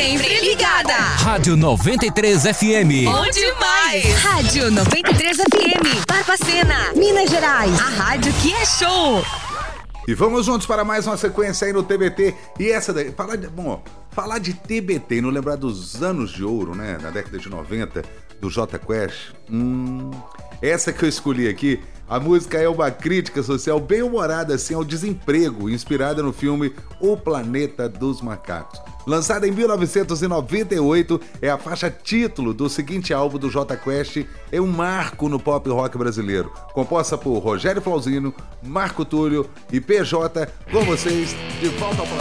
sempre ligada. Rádio 93 FM. Bom demais. Rádio 93 FM, Barbacena, Minas Gerais. A rádio que é show. E vamos juntos para mais uma sequência aí no TBT. E essa daí, falar de TBT e não lembrar dos anos de ouro, né? Na década de 90, do Jota Quest. Essa que eu escolhi aqui, a música é uma crítica social bem humorada assim ao desemprego, inspirada no filme O Planeta dos Macacos. Lançada em 1998, é a faixa título do seguinte álbum do Jota Quest, é um marco no pop rock brasileiro. Composta por Rogério Flauzino, Marco Túlio e PJ, com vocês, de volta ao